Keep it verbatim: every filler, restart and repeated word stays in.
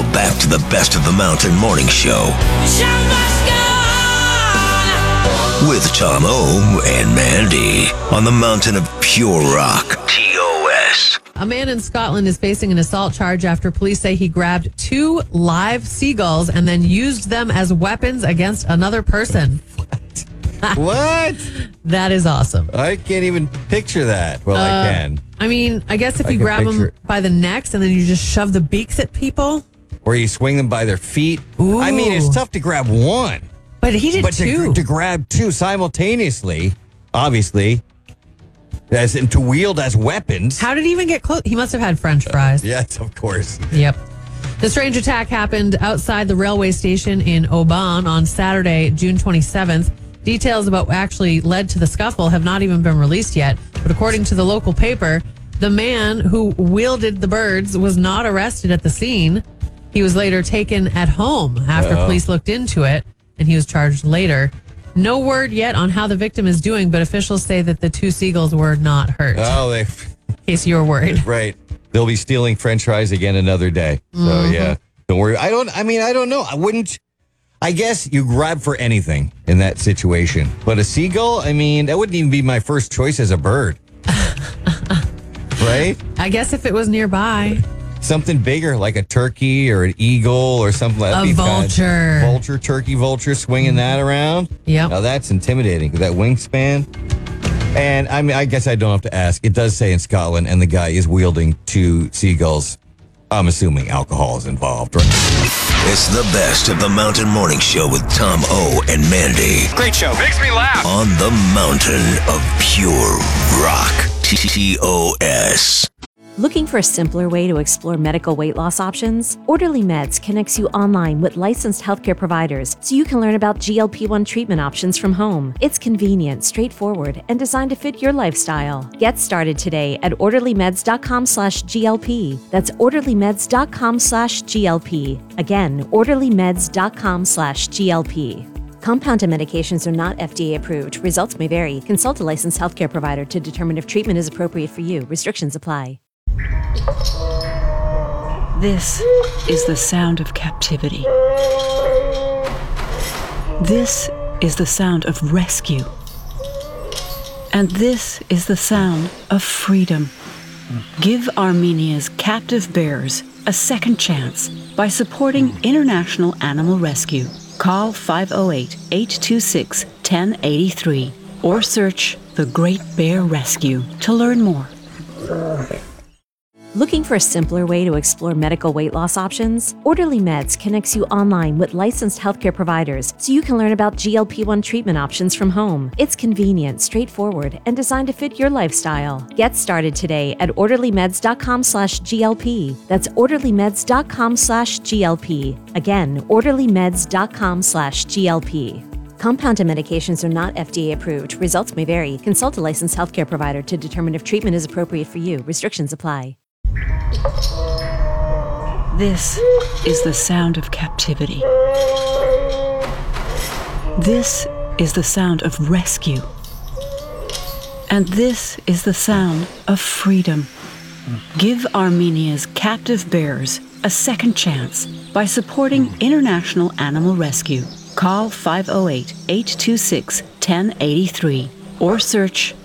Now back to the Best of the Mountain Morning Show. With Tom O and Mandy on the Mountain of Pure Rock. T O S. A man in Scotland is facing an assault charge after police say he grabbed two live seagulls and then used them as weapons against another person. What? That is awesome. I can't even picture that. Well, Uh, I can. I mean, I guess if I you can grab them picture it. by the necks and then you just shove the beaks at people. Or you swing them by their feet. Ooh. I mean, it's tough to grab one. But he did But two. to, to grab two simultaneously, obviously, as in to wield as weapons. How did he even get close? He must have had French fries. Yes, of course. Yep. The strange attack happened outside the railway station in Oban on Saturday, June twenty-seventh. Details about what actually led to the scuffle have not even been released yet. But according to the local paper, the man who wielded the birds was not arrested at the scene. He was later taken at home after Uh-oh. police looked into it, and he was charged later. No word yet on how the victim is doing, but officials say that the two seagulls were not hurt. Oh, they... In case you were worried. Right. They'll be stealing French fries again another day. So, Mm-hmm. yeah. Don't worry. I don't, I mean, I don't know. I wouldn't, I guess you grab for anything in that situation. But a seagull, I mean, that wouldn't even be my first choice as a bird. Right? I guess if it was nearby. Something bigger like a turkey or an eagle or something like that. A vulture. Vulture, turkey, vulture, swinging that around. Yep. Now that's intimidating. That wingspan. And I mean, I guess I don't have to ask. It does say in Scotland, and the guy is wielding two seagulls. I'm assuming alcohol is involved, right? It's the Best of the Mountain Morning Show with Tom O and Mandy Great show. Makes me laugh. on the Mountain of Pure Rock. T O S. Looking for a simpler way to explore medical weight loss options? Orderly Meds connects you online with licensed healthcare providers so you can learn about G L P one treatment options from home. It's convenient, straightforward, and designed to fit your lifestyle. Get started today at orderlymeds.com slash GLP. That's orderlymeds.com slash GLP. Again, orderlymeds.com slash GLP. Compounded medications are not F D A approved. Results may vary. Consult a licensed healthcare provider to determine if treatment is appropriate for you. Restrictions apply. This is the sound of captivity. This is the sound of rescue. And this is the sound of freedom. Give Armenia's captive bears a second chance by supporting International Animal Rescue. Call five oh eight, eight two six, one oh eight three or search The Great Bear Rescue to learn more. Looking for a simpler way to explore medical weight loss options? Orderly Meds connects you online with licensed healthcare providers so you can learn about G L P one treatment options from home. It's convenient, straightforward, and designed to fit your lifestyle. Get started today at orderlymeds.com slash GLP. That's orderlymeds.com slash GLP. Again, orderlymeds.com slash GLP. Compounded medications are not F D A approved. Results may vary. Consult a licensed healthcare provider to determine if treatment is appropriate for you. Restrictions apply. This is the sound of captivity. This is the sound of rescue. And this is the sound of freedom. Give Armenia's captive bears a second chance by supporting International Animal Rescue. Call five oh eight, eight two six, one oh eight three or search